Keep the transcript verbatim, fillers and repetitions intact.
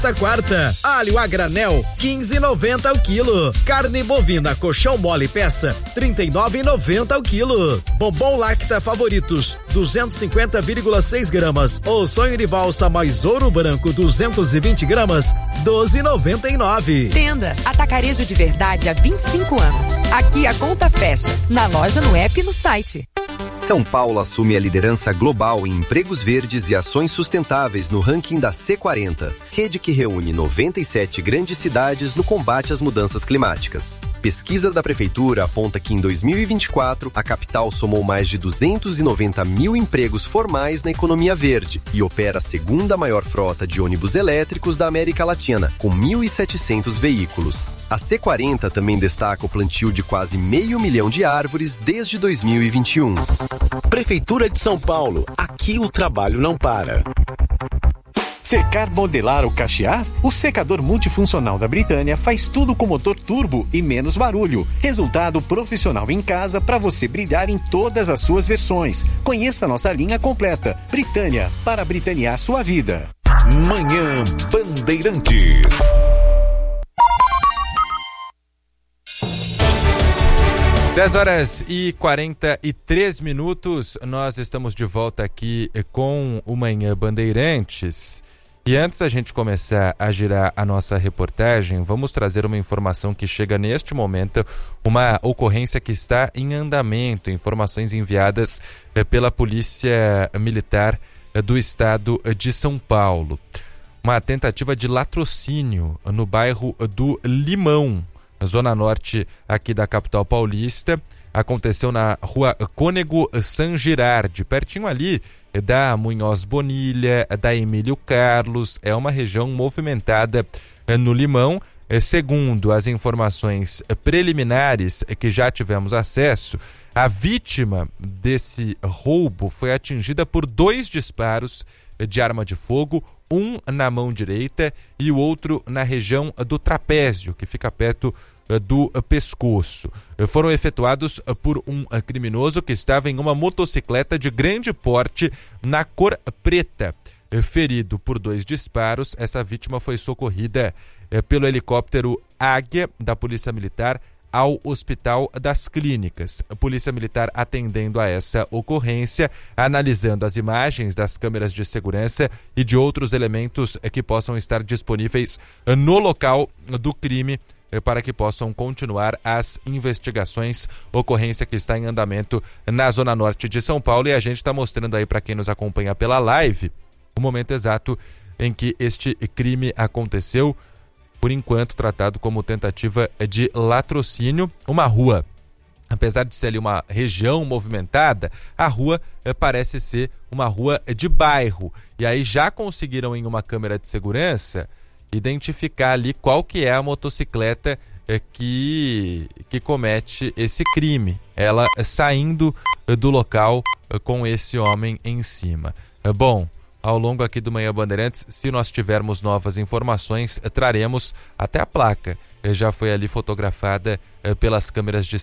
Esta quarta, alho a granel, quinze e noventa o quilo. Carne bovina colchão mole peça, trinta e nove e noventa o quilo. Bombom Lacta Favoritos, duzentos e cinquenta vírgula seis gramas. Ou sonho de valsa mais ouro branco, duzentos e vinte gramas, doze e noventa e nove. Tenda Atacarejo de Verdade há vinte e cinco anos. Aqui a conta fecha, na loja, no app e no site. São Paulo assume a liderança global em empregos verdes e ações sustentáveis no ranking da C quarenta, rede que reúne noventa e sete grandes cidades no combate às mudanças climáticas. Pesquisa da Prefeitura aponta que em dois mil e vinte e quatro, a capital somou mais de duzentos e noventa mil empregos formais na economia verde e opera a segunda maior frota de ônibus elétricos da América Latina, com mil e setecentos veículos. A C quarenta também destaca o plantio de quase meio milhão de árvores desde dois mil e vinte e um. Prefeitura de São Paulo, aqui o trabalho não para. Secar, modelar ou cachear? O secador multifuncional da Britânia faz tudo com motor turbo e menos barulho. Resultado profissional em casa para você brilhar em todas as suas versões. Conheça nossa linha completa. Britânia, para britanear sua vida. Manhã Bandeirantes. dez horas e quarenta e três minutos, nós estamos de volta aqui com o Manhã Bandeirantes. E antes da gente começar a girar a nossa reportagem, vamos trazer uma informação que chega neste momento, uma ocorrência que está em andamento, informações enviadas pela Polícia Militar do Estado de São Paulo. Uma tentativa de latrocínio no bairro do Limão, na zona norte aqui da capital paulista, aconteceu na rua Cônego San Girardi, pertinho ali da Munhoz Bonilha, da Emílio Carlos. É uma região movimentada no Limão. Segundo as informações preliminares que já tivemos acesso, a vítima desse roubo foi atingida por dois disparos de arma de fogo, um na mão direita e o outro na região do trapézio, que fica perto do pescoço. Foram efetuados por um criminoso que estava em uma motocicleta de grande porte na cor preta. Ferido por dois disparos, essa vítima foi socorrida pelo helicóptero Águia da Polícia Militar ao Hospital das Clínicas. A Polícia Militar atendendo a essa ocorrência, analisando as imagens das câmeras de segurança e de outros elementos que possam estar disponíveis no local do crime, para que possam continuar as investigações, ocorrência que está em andamento na zona norte de São Paulo. E a gente está mostrando aí para quem nos acompanha pela live o momento exato em que este crime aconteceu, por enquanto tratado como tentativa de latrocínio. Uma rua, apesar de ser ali uma região movimentada, a rua eh, parece ser uma rua de bairro. E aí já conseguiram em uma câmera de segurança identificar ali qual que é a motocicleta eh, que, que comete esse crime. Ela eh, saindo eh, do local eh, com esse homem em cima. Eh, bom, ao longo aqui do Manhã Bandeirantes, se nós tivermos novas informações, eh, traremos até a placa. Eh, já foi ali fotografada eh, pelas câmeras de